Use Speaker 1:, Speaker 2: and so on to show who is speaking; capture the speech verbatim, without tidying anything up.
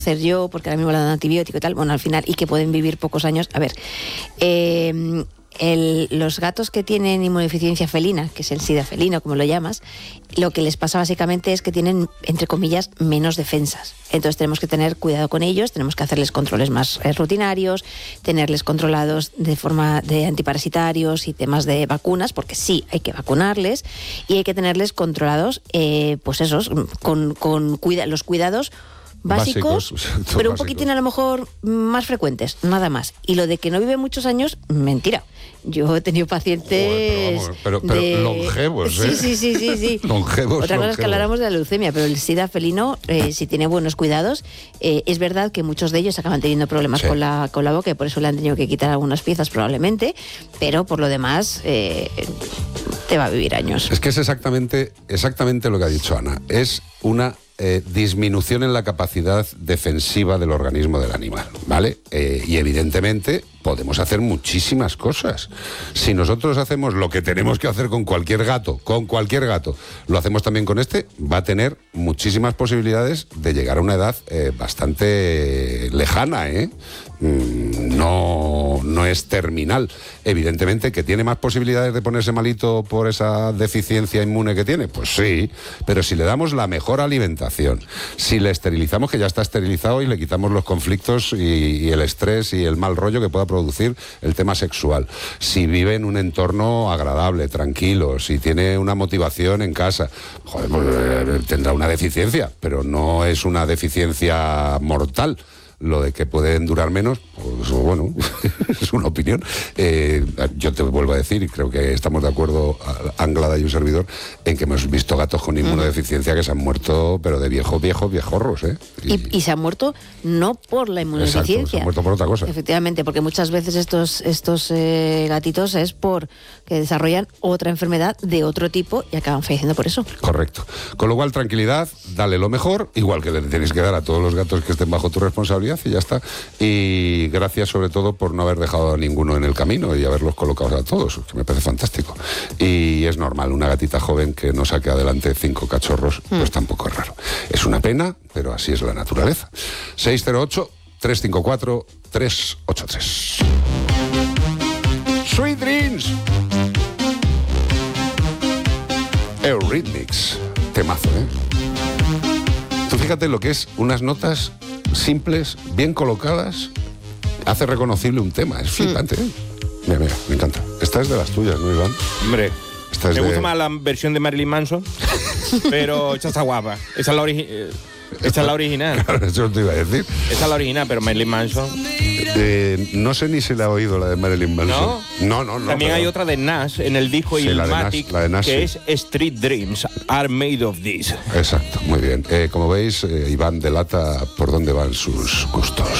Speaker 1: hacer yo, porque ahora mismo le dan antibiótico y tal, bueno, al final, y que pueden vivir pocos años. A ver, eh, el, los gatos que tienen inmunodeficiencia felina, que es el sida felino, como lo llamas, lo que les pasa básicamente es que tienen, entre comillas, menos defensas. Entonces tenemos que tener cuidado con ellos, tenemos que hacerles controles más eh, rutinarios, tenerles controlados de forma de antiparasitarios y temas de vacunas, porque sí, hay que vacunarles, y hay que tenerles controlados, eh, pues esos, con, con cuida, los cuidados básicos, básicos pero un poquitín a lo mejor más frecuentes, nada más. Y lo de que no vive muchos años, mentira. Yo he tenido pacientes...
Speaker 2: Joder, pero, pero, pero
Speaker 1: de...
Speaker 2: longevos, ¿eh?
Speaker 1: Sí, sí, sí, sí, sí.
Speaker 2: longevos,
Speaker 1: Otra cosa
Speaker 2: longevos.
Speaker 1: es que habláramos de la leucemia, pero el sida felino, eh, si tiene buenos cuidados, eh, es verdad que muchos de ellos acaban teniendo problemas sí. con la con la boca y por eso le han tenido que quitar algunas piezas probablemente, pero por lo demás eh, te va a vivir años.
Speaker 2: Es que es exactamente, exactamente lo que ha dicho Ana. Es una... Eh, disminución en la capacidad defensiva del organismo del animal, ¿vale? Eh, y evidentemente podemos hacer muchísimas cosas. Si nosotros hacemos lo que tenemos que hacer con cualquier gato, con cualquier gato, lo hacemos también con este, va a tener muchísimas posibilidades de llegar a una edad eh, bastante lejana, ¿eh? Mm, no, no es terminal. Evidentemente que tiene más posibilidades de ponerse malito por esa deficiencia inmune que tiene, pues sí, pero si le damos la mejor alimentación, si le esterilizamos, que ya está esterilizado, y le quitamos los conflictos y, y el estrés y el mal rollo que pueda producir el tema sexual, si vive en un entorno agradable, tranquilo, si tiene una motivación en casa, joder, pues, eh, tendrá una deficiencia, pero no es una deficiencia mortal. Lo de que pueden durar menos, pues bueno, es una opinión. Eh, yo te vuelvo a decir, y creo que estamos de acuerdo, Anglada y un servidor, en que hemos visto gatos con inmunodeficiencia que se han muerto, pero de viejos, viejos, viejorros, ¿eh?
Speaker 1: Y, y, y se han muerto no por la inmunodeficiencia.
Speaker 2: Exacto, se han muerto por otra cosa.
Speaker 1: Efectivamente, porque muchas veces estos, estos eh, gatitos es por que desarrollan otra enfermedad de otro tipo y acaban falleciendo por eso.
Speaker 2: Correcto. Con lo cual, tranquilidad, dale lo mejor, igual que le tenéis que dar a todos los gatos que estén bajo tu responsabilidad, y ya está. Y gracias sobre todo por no haber dejado a ninguno en el camino y haberlos colocado a todos, que me parece fantástico. Y es normal, una gatita joven que no saque adelante cinco cachorros, mm. pues tampoco es raro. Es una pena, pero así es la naturaleza. seis cero ocho, tres cinco cuatro, tres ocho tres. Sweet Dreams. Eurythmics. Temazo, ¿eh? Tú fíjate lo que es unas notas simples, bien colocadas, hace reconocible un tema, es flipante, ¿eh? Mira, mira, me encanta. Esta es de las tuyas, ¿no, Iván?
Speaker 3: Hombre,
Speaker 2: esta es
Speaker 3: me
Speaker 2: de...
Speaker 3: gusta más la versión de Marilyn Manson, pero esta está guapa. Esa es la, origi esta es la original.
Speaker 2: Claro, eso te iba a decir.
Speaker 3: Esta es la original, pero Marilyn Manson...
Speaker 2: Eh, no sé ni si la he oído, la de Marilyn Manson.
Speaker 3: ¿No?
Speaker 2: No, no, no.
Speaker 3: También
Speaker 2: pero...
Speaker 3: hay otra de Nash en el disco
Speaker 2: sí,
Speaker 3: Illmatic,
Speaker 2: la de Nash,
Speaker 3: que
Speaker 2: sí.
Speaker 3: es Street Dreams Are Made of This.
Speaker 2: Exacto, muy bien. Eh, como veis, eh, Iván delata por dónde van sus gustos.